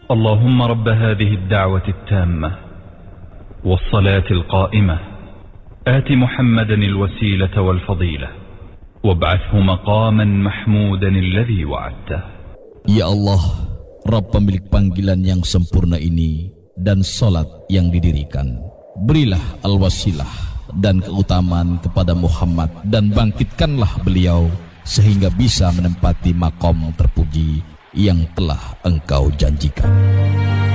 اللهم رب هذه الدعوة التامة والصلاة القائمة آت محمدا الوسيلة والفضيلة وابعثه مقاما محمودا الذي وعدته. Ya Allah, Rabb pemilik panggilan yang sempurna ini dan salat yang didirikan, berilah al-wasilah dan keutamaan kepada Muhammad dan bangkitkanlah beliau sehingga bisa menempati maqam terpuji yang telah Engkau janjikan.